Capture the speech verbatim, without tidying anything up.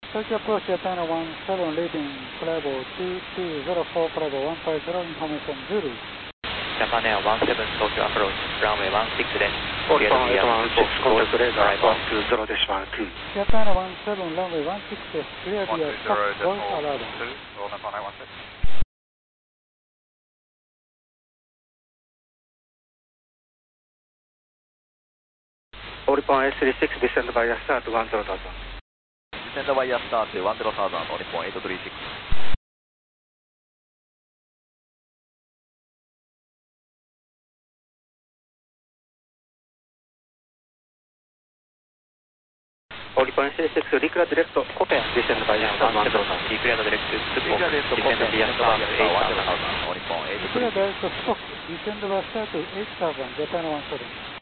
Tokyo approach Japan one seven leading level two two zero four level one five zero information Zulu. Japan Air one seven Tokyo approach runway one six left. All Japan eight one six contact radar one two zero decimal two. Japan one seven runway one six left. Clear via stop voice alarm. All Japan eight one six. All Japan eight three six descend via start one zero thousand. Descend via start one zero thousand, all Japan eight three six. All Japan eight three six declare direct Koten descend via start one zero thousand. Declare direct to Declare direct descend via start eight thousand. all Japan eight three six. Declare direct stop. Descend via start eight thousand. Japan one seven.